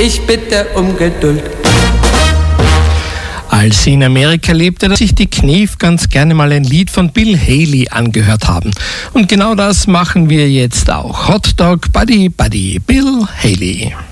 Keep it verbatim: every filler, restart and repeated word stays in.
ich bitte um Geduld. Als sie in Amerika lebte, dass sich die Knef ganz gerne mal ein Lied von Bill Haley angehört haben. Und genau das machen wir jetzt auch. Hot Dog Buddy Buddy, Bill Haley.